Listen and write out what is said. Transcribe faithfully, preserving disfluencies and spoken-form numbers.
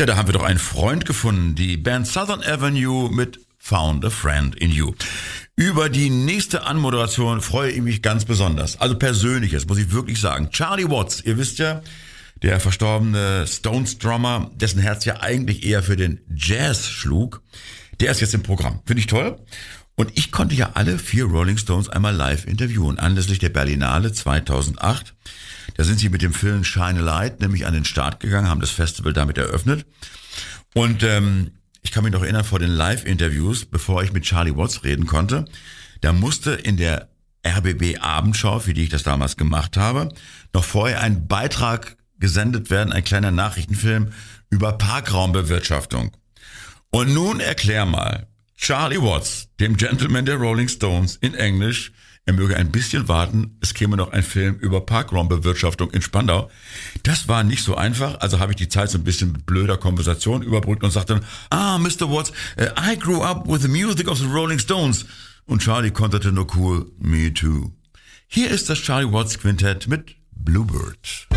Ja, da haben wir doch einen Freund gefunden, die Band Southern Avenue mit Found a Friend in You. Über die nächste Anmoderation freue ich mich ganz besonders. Also Persönliches, muss ich wirklich sagen. Charlie Watts, ihr wisst ja, der verstorbene Stones-Drummer, dessen Herz ja eigentlich eher für den Jazz schlug, der ist jetzt im Programm. Finde ich toll. Und ich konnte ja alle vier Rolling Stones einmal live interviewen, anlässlich der Berlinale zweitausendacht. Da sind sie mit dem Film Shine a Light nämlich an den Start gegangen, haben das Festival damit eröffnet. Und ähm, ich kann mich noch erinnern, vor den Live-Interviews, bevor ich mit Charlie Watts reden konnte, da musste in der R B B-Abendschau, für die ich das damals gemacht habe, noch vorher ein Beitrag gesendet werden, ein kleiner Nachrichtenfilm über Parkraumbewirtschaftung. Und nun erklär mal, Charlie Watts, dem Gentleman der Rolling Stones, in Englisch, er möge ein bisschen warten, es käme noch ein Film über Parkraumbewirtschaftung in Spandau. Das war nicht so einfach, also habe ich die Zeit so ein bisschen mit blöder Konversation überbrückt und sagte, ah, Mister Watts, uh, I grew up with the music of the Rolling Stones. Und Charlie konterte nur cool, me too. Hier ist das Charlie Watts Quintett mit Bluebird.